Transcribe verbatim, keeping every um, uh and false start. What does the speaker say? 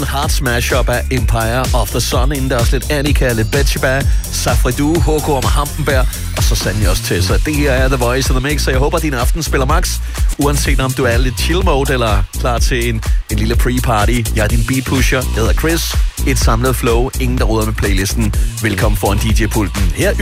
Hard smash-up af Empire of the Sun. Inden der også lidt Annika, lidt Betsheba, Safridu, H K og Hampenberg. Og så sandelig også til. Så det her er The Voice of the Mix. Så jeg håber, at din aften spiller max. Uanset om du er lidt chill mode eller klar til en, en lille pre-party. Jeg er din beat pusher. Jeg hedder Chris. Et samlet flow. Ingen der råder med playlisten. Velkommen foran D J-pulten. Her